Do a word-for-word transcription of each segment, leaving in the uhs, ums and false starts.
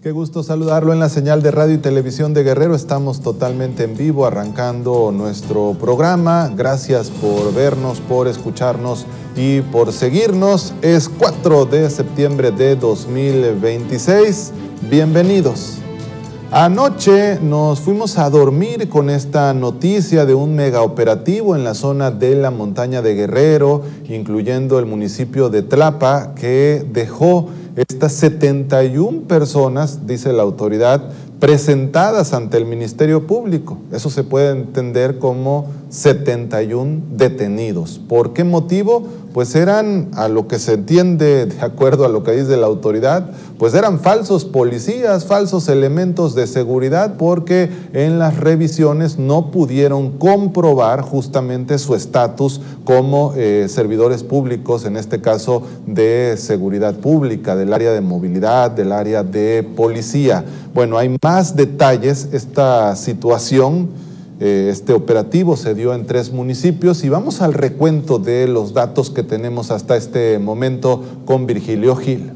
Qué gusto saludarlo en la señal de radio y televisión de Guerrero. Estamos totalmente en vivo arrancando nuestro programa. Gracias por vernos, por escucharnos y por seguirnos. Es cuatro de septiembre de dos mil veintiséis. Bienvenidos. Anoche nos fuimos a dormir con esta noticia de un mega operativo en la zona de la montaña de Guerrero, incluyendo el municipio de Tlapa, que dejó estas setenta y una personas, dice la autoridad, presentadas ante el Ministerio Público. Eso se puede entender como setenta y uno detenidos. ¿Por qué motivo? Pues eran, a lo que se entiende, de acuerdo a lo que dice la autoridad, pues eran falsos policías, falsos elementos de seguridad, porque en las revisiones no pudieron comprobar justamente su estatus como eh, servidores públicos, en este caso de seguridad pública, del área de movilidad, del área de policía. Bueno, hay más detalles. Esta situación, este operativo se dio en tres municipios y vamos al recuento de los datos que tenemos hasta este momento con Virgilio Gil.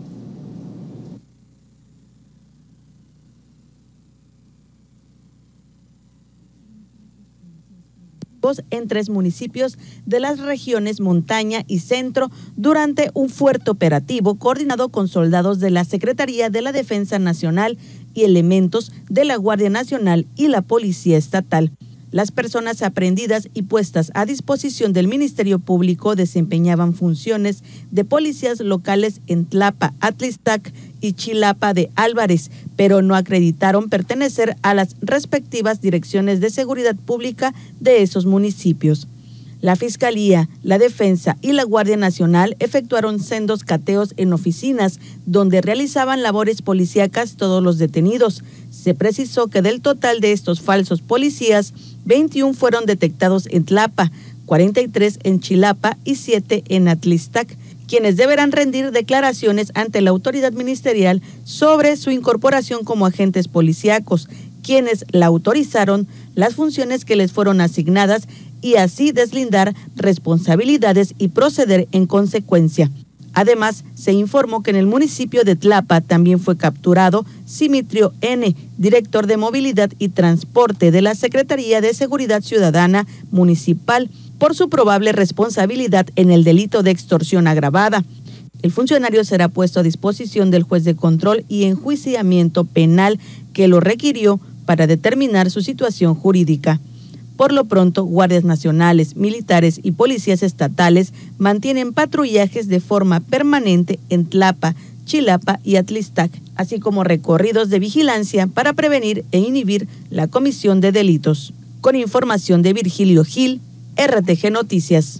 En tres municipios de las regiones Montaña y Centro durante un fuerte operativo coordinado con soldados de la Secretaría de la Defensa Nacional y elementos de la Guardia Nacional y la Policía Estatal. Las personas aprehendidas y puestas a disposición del Ministerio Público desempeñaban funciones de policías locales en Tlapa, Atlistac y Chilapa de Álvarez, pero no acreditaron pertenecer a las respectivas direcciones de seguridad pública de esos municipios. La Fiscalía, la Defensa y la Guardia Nacional efectuaron sendos cateos en oficinas donde realizaban labores policíacas todos los detenidos. Se precisó que del total de estos falsos policías, veintiuno fueron detectados en Tlapa, cuarenta y tres en Chilapa y siete en Atlistac, quienes deberán rendir declaraciones ante la autoridad ministerial sobre su incorporación como agentes policíacos, quienes la autorizaron, las funciones que les fueron asignadas y así deslindar responsabilidades y proceder en consecuencia. Además, se informó que en el municipio de Tlapa también fue capturado Simitrio N., director de Movilidad y Transporte de la Secretaría de Seguridad Ciudadana Municipal, por su probable responsabilidad en el delito de extorsión agravada. El funcionario será puesto a disposición del juez de control y enjuiciamiento penal que lo requirió para determinar su situación jurídica. Por lo pronto, guardias nacionales, militares y policías estatales mantienen patrullajes de forma permanente en Tlapa, Chilapa y Atlistac, así como recorridos de vigilancia para prevenir e inhibir la comisión de delitos. Con información de Virgilio Gil, R T G Noticias.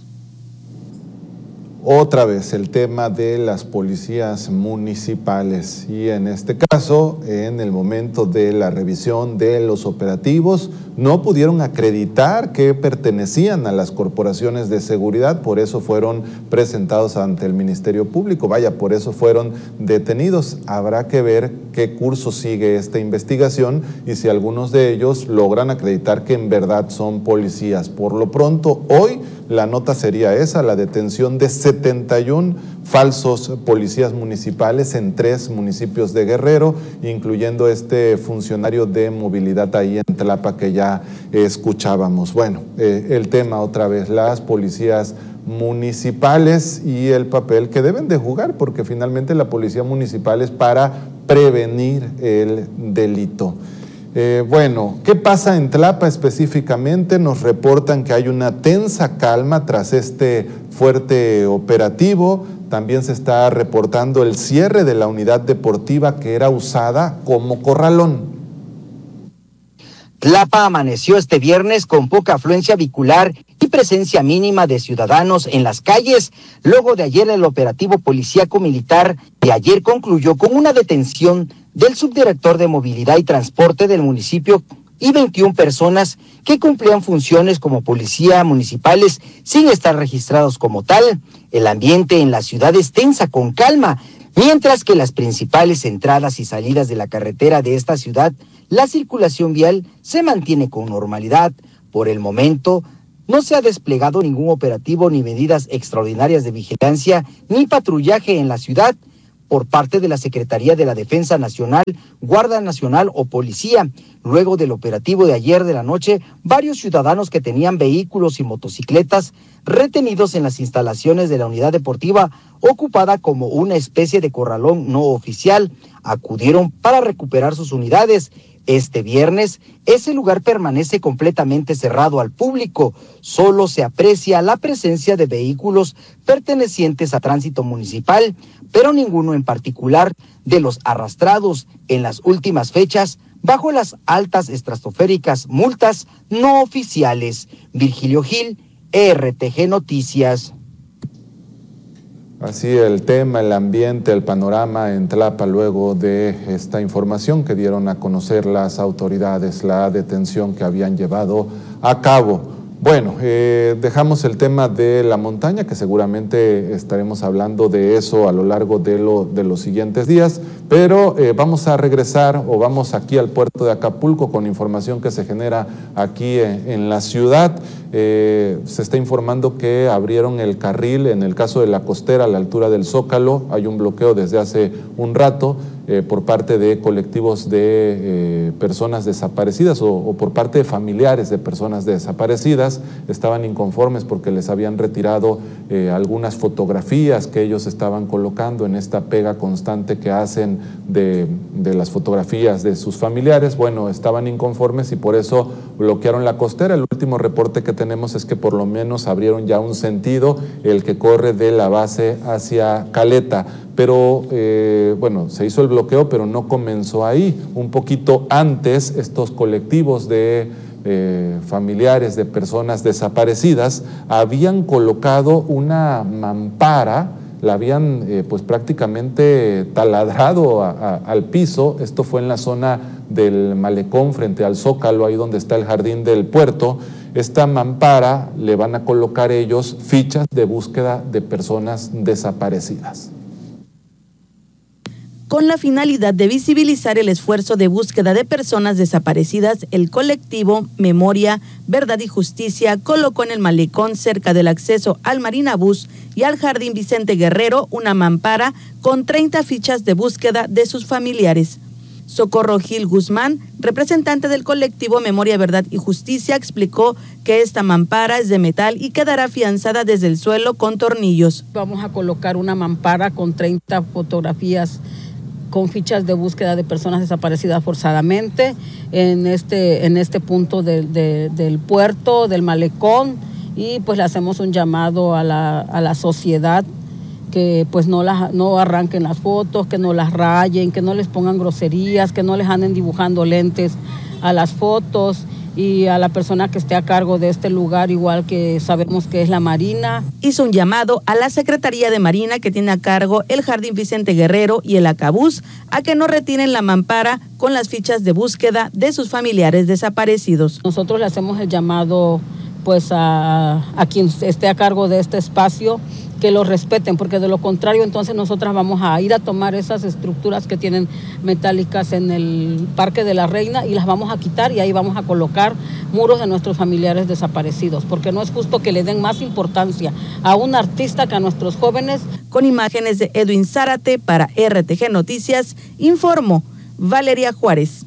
Otra vez el tema de las policías municipales y en este caso, en el momento de la revisión de los operativos, no pudieron acreditar que pertenecían a las corporaciones de seguridad, por eso fueron presentados ante el Ministerio Público, vaya, por eso fueron detenidos. Habrá que ver qué curso sigue esta investigación y si algunos de ellos logran acreditar que en verdad son policías. Por lo pronto, hoy la nota sería esa, la detención de setenta y uno falsos policías municipales en tres municipios de Guerrero, incluyendo este funcionario de movilidad ahí en Tlapa que ya eh, escuchábamos. Bueno, eh, el tema otra vez, las policías municipales y el papel que deben de jugar, porque finalmente la policía municipal es para prevenir el delito. Eh, bueno, ¿qué pasa en Tlapa específicamente? Nos reportan que hay una tensa calma tras este fuerte operativo. También se está reportando el cierre de la unidad deportiva que era usada como corralón. Tlapa amaneció este viernes con poca afluencia vehicular y presencia mínima de ciudadanos en las calles, luego de ayer el operativo policíaco militar de ayer concluyó con una detención del subdirector de Movilidad y Transporte del municipio y veintiuna personas que cumplían funciones como policía municipales sin estar registrados como tal. El ambiente en la ciudad es tensa con calma, mientras que las principales entradas y salidas de la carretera de esta ciudad, la circulación vial se mantiene con normalidad. Por el momento, no se ha desplegado ningún operativo ni medidas extraordinarias de vigilancia ni patrullaje en la ciudad, por parte de la Secretaría de la Defensa Nacional, Guardia Nacional o Policía. Luego del operativo de ayer de la noche, varios ciudadanos que tenían vehículos y motocicletas retenidos en las instalaciones de la unidad deportiva, ocupada como una especie de corralón no oficial, acudieron para recuperar sus unidades. Este viernes, ese lugar permanece completamente cerrado al público. Solo se aprecia la presencia de vehículos pertenecientes a tránsito municipal, pero ninguno en particular de los arrastrados en las últimas fechas bajo las altas estratosféricas multas no oficiales. Virgilio Gil, R T G Noticias. Así el tema, el ambiente, el panorama en Tlapa luego de esta información que dieron a conocer las autoridades, la detención que habían llevado a cabo. Bueno, eh, dejamos el tema de la montaña, que seguramente estaremos hablando de eso a lo largo de, lo, de los siguientes días, pero eh, vamos a regresar o vamos aquí al puerto de Acapulco con información que se genera aquí en, en la ciudad. Eh, se está informando que abrieron el carril en el caso de la costera a la altura del Zócalo. Hay un bloqueo desde hace un rato eh, por parte de colectivos de eh, personas desaparecidas o, o por parte de familiares de personas desaparecidas. Estaban inconformes porque les habían retirado eh, algunas fotografías que ellos estaban colocando en esta pega constante que hacen de, de las fotografías de sus familiares. Bueno, estaban inconformes y por eso bloquearon la costera. El último reporte que tenemos es que por lo menos abrieron ya un sentido, el que corre de la base hacia Caleta, pero eh, bueno, se hizo el bloqueo, pero no comenzó ahí. Un poquito antes, estos colectivos de eh, familiares de personas desaparecidas habían colocado una mampara, la habían eh, pues prácticamente taladrado a, a, al piso. Esto fue en la zona del malecón frente al Zócalo, ahí donde está el jardín del puerto. Esta mampara le van a colocar ellos fichas de búsqueda de personas desaparecidas. Con la finalidad de visibilizar el esfuerzo de búsqueda de personas desaparecidas, el colectivo Memoria, Verdad y Justicia colocó en el malecón cerca del acceso al Marinabús y al Jardín Vicente Guerrero una mampara con treinta fichas de búsqueda de sus familiares. Socorro Gil Guzmán, representante del colectivo Memoria, Verdad y Justicia, explicó que esta mampara es de metal y quedará afianzada desde el suelo con tornillos. Vamos a colocar una mampara con treinta fotografías con fichas de búsqueda de personas desaparecidas forzadamente en este, en este punto de, de, del puerto, del malecón, y pues le hacemos un llamado a la, a la sociedad que pues no, las, no arranquen las fotos, que no las rayen, que no les pongan groserías, que no les anden dibujando lentes a las fotos, y a la persona que esté a cargo de este lugar, igual que sabemos que es la Marina. Hizo un llamado a la Secretaría de Marina, que tiene a cargo el Jardín Vicente Guerrero y el Acabús, a que no retiren la mampara con las fichas de búsqueda de sus familiares desaparecidos. Nosotros le hacemos el llamado pues a, a quien esté a cargo de este espacio, que lo respeten, porque de lo contrario entonces nosotras vamos a ir a tomar esas estructuras que tienen metálicas en el Parque de la Reina y las vamos a quitar, y ahí vamos a colocar muros de nuestros familiares desaparecidos, porque no es justo que le den más importancia a un artista que a nuestros jóvenes. Con imágenes de Edwin Zárate para R T G Noticias, informó Valeria Juárez.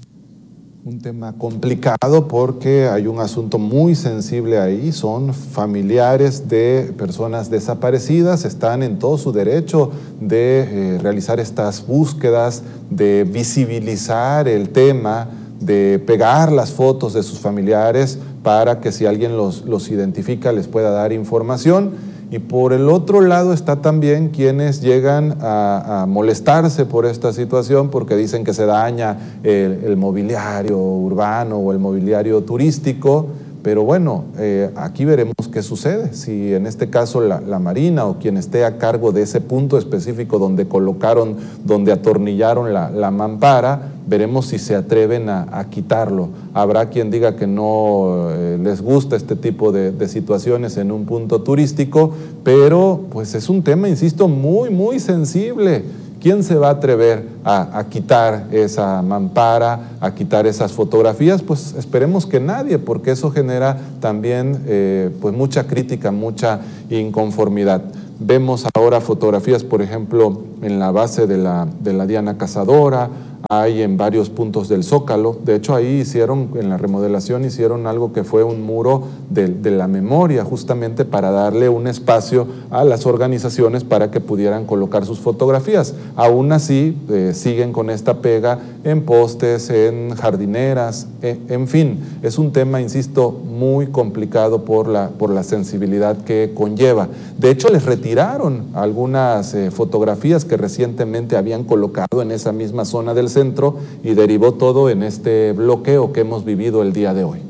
Un tema complicado porque hay un asunto muy sensible ahí, son familiares de personas desaparecidas, están en todo su derecho de eh, realizar estas búsquedas, de visibilizar el tema, de pegar las fotos de sus familiares para que si alguien los, los identifica les pueda dar información. Y por el otro lado está también quienes llegan a, a molestarse por esta situación porque dicen que se daña el, el mobiliario urbano o el mobiliario turístico, pero bueno, eh, aquí veremos qué sucede, si en este caso la, la Marina o quien esté a cargo de ese punto específico donde colocaron, donde atornillaron la, la mampara, veremos si se atreven a, a quitarlo. Habrá quien diga que no eh, les gusta este tipo de, de situaciones en un punto turístico, pero pues es un tema, insisto, muy, muy sensible. ¿Quién se va a atrever a, a quitar esa mampara, a quitar esas fotografías? Pues esperemos que nadie, porque eso genera también eh, pues mucha crítica, mucha inconformidad. Vemos ahora fotografías, por ejemplo, en la base de la, de la Diana Cazadora, hay en varios puntos del Zócalo. De hecho, ahí hicieron, en la remodelación, hicieron algo que fue un muro de, de la memoria, justamente para darle un espacio a las organizaciones para que pudieran colocar sus fotografías. Aún así, eh, siguen con esta pega en postes, en jardineras, eh, en fin, es un tema, insisto, muy complicado por la, por la sensibilidad que conlleva. De hecho, les retiraron algunas eh, fotografías que recientemente habían colocado en esa misma zona del centro y derivó todo en este bloqueo que hemos vivido el día de hoy.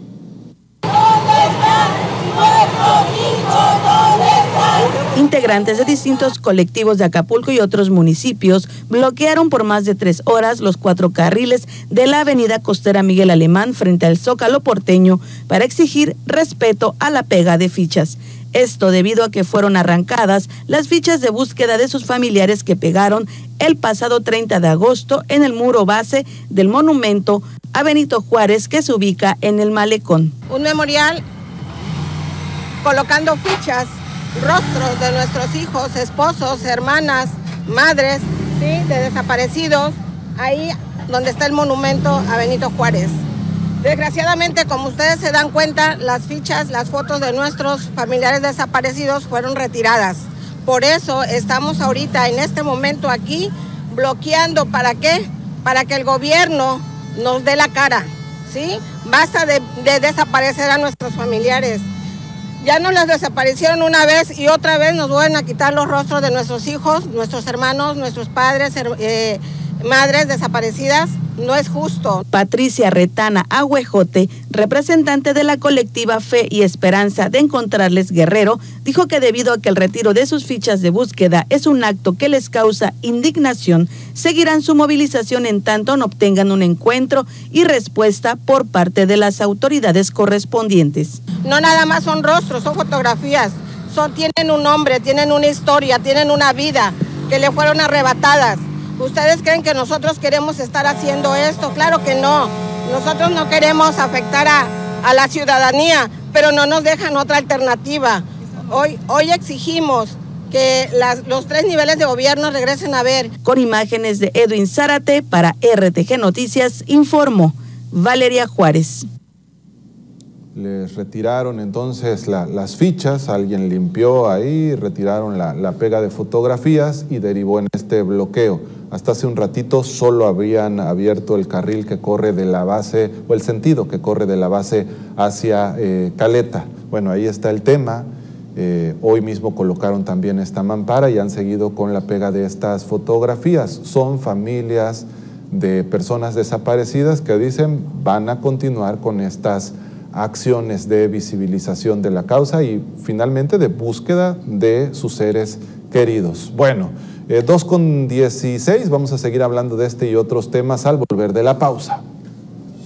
Integrantes de distintos colectivos de Acapulco y otros municipios bloquearon por más de tres horas los cuatro carriles de la avenida costera Miguel Alemán frente al Zócalo porteño para exigir respeto a la pega de fichas. Esto debido a que fueron arrancadas las fichas de búsqueda de sus familiares que pegaron el pasado treinta de agosto en el muro base del monumento a Benito Juárez que se ubica en el Malecón. Un memorial colocando fichas, rostros de nuestros hijos, esposos, hermanas, madres, ¿sí?, de desaparecidos, ahí donde está el monumento a Benito Juárez. Desgraciadamente, como ustedes se dan cuenta, las fichas, las fotos de nuestros familiares desaparecidos fueron retiradas. Por eso estamos ahorita, en este momento aquí, bloqueando. ¿Para qué? Para que el gobierno nos dé la cara, ¿sí? Basta de, de desaparecer a nuestros familiares. Ya nos los desaparecieron una vez y otra vez nos vuelven a quitar los rostros de nuestros hijos, nuestros hermanos, nuestros padres, eh, madres desaparecidas. No es justo. Patricia Retana Agüejote, representante de la colectiva Fe y Esperanza de Encontrarles Guerrero, dijo que debido a que el retiro de sus fichas de búsqueda es un acto que les causa indignación, seguirán su movilización en tanto no obtengan un encuentro y respuesta por parte de las autoridades correspondientes. No nada más son rostros, son fotografías, son, tienen un nombre, tienen una historia, tienen una vida que le fueron arrebatadas. ¿Ustedes creen que nosotros queremos estar haciendo esto? Claro que no. Nosotros no queremos afectar a, a la ciudadanía, pero no nos dejan otra alternativa. Hoy, hoy exigimos que las, los tres niveles de gobierno regresen a ver. Con imágenes de Edwin Zárate para R T G Noticias, informó Valeria Juárez. Les retiraron entonces la, las fichas, alguien limpió ahí, retiraron la, la pega de fotografías y derivó en este bloqueo. Hasta hace un ratito solo habían abierto el carril que corre de la base, o el sentido que corre de la base hacia eh, Caleta. Bueno, ahí está el tema. Eh, hoy mismo colocaron también esta mampara y han seguido con la pega de estas fotografías. Son familias de personas desaparecidas que dicen van a continuar con estas acciones de visibilización de la causa y finalmente de búsqueda de sus seres queridos. Bueno, eh, dos con dieciséis, vamos a seguir hablando de este y otros temas al volver de la pausa.